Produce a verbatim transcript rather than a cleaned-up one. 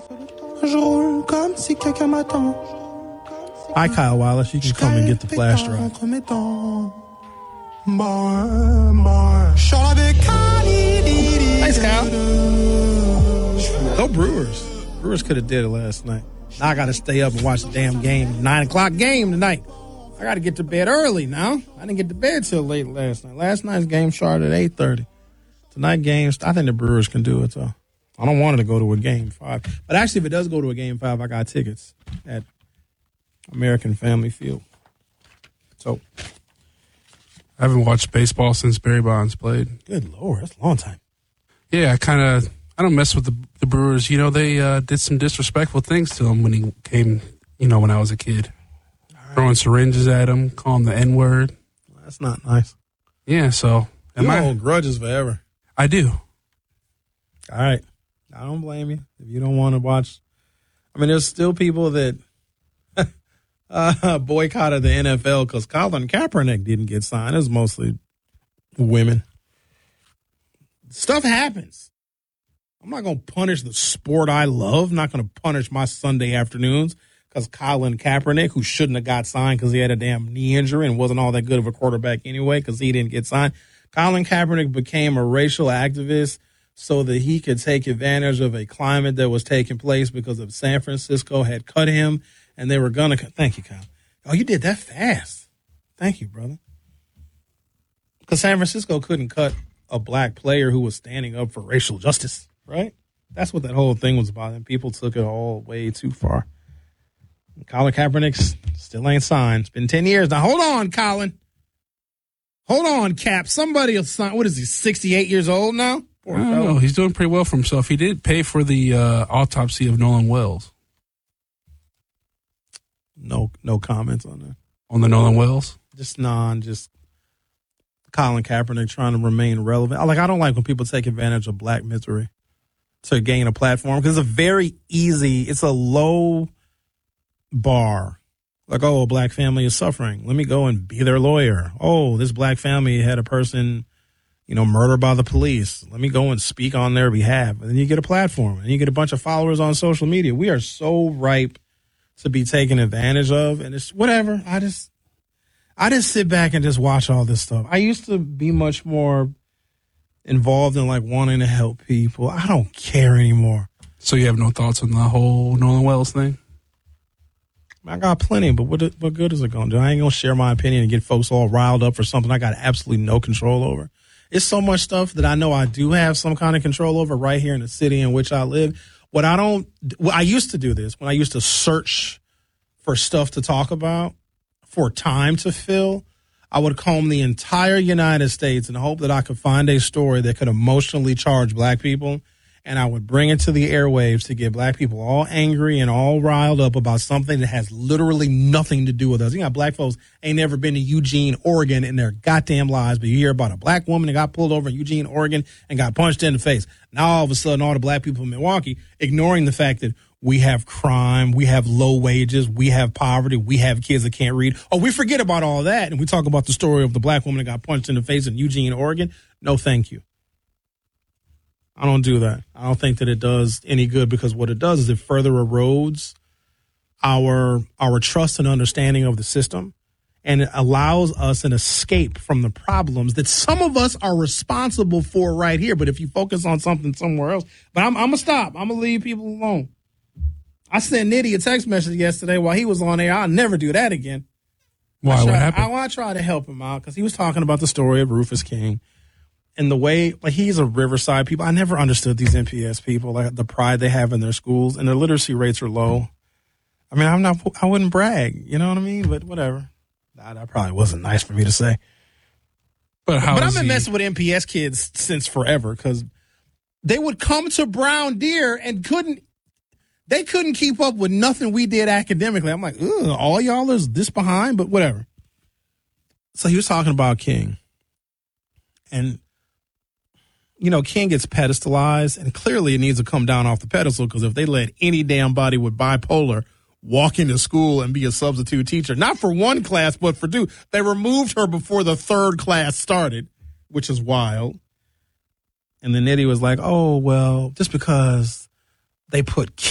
Je roule comme si quelqu'un m'attend. Hi, Kyle Wallace. You can come and get the flash drive. Thanks, Kyle. Go Brewers. Brewers could have did it last night. Now I got to stay up and watch the damn game. Nine o'clock game tonight. I got to get to bed early now. I didn't get to bed till late last night. Last night's game started at eight thirty. Tonight games, I think the Brewers can do it, though. I don't want it to go to a game five. But actually, if it does go to a game five, I got tickets at American Family Field. So, I haven't watched baseball since Barry Bonds played. Good Lord, that's a long time. Yeah, I kind of, I don't mess with the, the Brewers. You know, they uh, did some disrespectful things to him when he came, you know, when I was a kid. Right. Throwing syringes at him, calling him the N-word. That's not nice. Yeah, so. You I, hold grudges forever. I do. All right. I don't blame you if you don't want to watch. I mean, there's still people that uh, boycotted the N F L because Colin Kaepernick didn't get signed. It was mostly women. Stuff happens. I'm not going to punish the sport I love. I'm not going to punish my Sunday afternoons because Colin Kaepernick, who shouldn't have got signed because he had a damn knee injury and wasn't all that good of a quarterback anyway because he didn't get signed. Colin Kaepernick became a racial activist so that he could take advantage of a climate that was taking place because of San Francisco had cut him, and they were going to cut. Thank you, Kyle. Oh, you did that fast. Thank you, brother. Because San Francisco couldn't cut a black player who was standing up for racial justice, right? That's what that whole thing was about, and people took it all way too far. And Colin Kaepernick still ain't signed. It's been ten years. Now, hold on, Colin. Hold on, Cap. Somebody will sign. What is he, sixty-eight years old now? Poor I don't fellow. know. He's doing pretty well for himself. He did pay for the uh, autopsy of Nolan Wells. No no comments on that. On the Nolan Wells? Just non, just Colin Kaepernick trying to remain relevant. I, like, I don't like when people take advantage of black misery to gain a platform because it's a very easy, it's a low bar. Like, oh, a black family is suffering. Let me go and be their lawyer. Oh, this black family had a person, you know, murdered by the police. Let me go and speak on their behalf. And then you get a platform and you get a bunch of followers on social media. We are so ripe to be taken advantage of. And it's whatever. I just, I just sit back and just watch all this stuff. I used to be much more involved in like wanting to help people. I don't care anymore. So you have no thoughts on the whole Nolan Wells thing? I got plenty, but what what good is it going to do? I ain't going to share my opinion and get folks all riled up for something I got absolutely no control over. It's so much stuff that I know I do have some kind of control over right here in the city in which I live. What I don't, well, I used to do this when I used to search for stuff to talk about, for time to fill. I would comb the entire United States and hope that I could find a story that could emotionally charge black people. And I would bring it to the airwaves to get black people all angry and all riled up about something that has literally nothing to do with us. You got black folks ain't never been to Eugene, Oregon in their goddamn lives, but you hear about a black woman that got pulled over in Eugene, Oregon and got punched in the face. Now all of a sudden all the black people in Milwaukee, ignoring the fact that we have crime, we have low wages, we have poverty, we have kids that can't read. Oh, we forget about all that and we talk about the story of the black woman that got punched in the face in Eugene, Oregon. No, thank you. I don't do that. I don't think that it does any good because what it does is it further erodes our our trust and understanding of the system, and it allows us an escape from the problems that some of us are responsible for right here. But if you focus on something somewhere else, but I'm, I'm going to stop. I'm going to leave people alone. I sent Nitty a text message yesterday while he was on air. I'll never do that again. Why? I tried, what happened? I, I tried to help him out because he was talking about the story of Rufus King. And the way, like, he's a Riverside people. I never understood these N P S people, like the pride they have in their schools, and their literacy rates are low. I mean, I'm not, I wouldn't brag, you know what I mean? But whatever. Nah, that probably wasn't nice for me to say. But how? But I've is been he? messing with N P S kids since forever because they would come to Brown Deer and couldn't, they couldn't keep up with nothing we did academically. I'm like, ugh, all y'all is this behind, but whatever. So he was talking about King. And you know, King gets pedestalized, and clearly it needs to come down off the pedestal because if they let any damn body with bipolar walk into school and be a substitute teacher, not for one class, but for two, they removed her before the third class started, which is wild. And then Nitty was like, oh, well, just because they put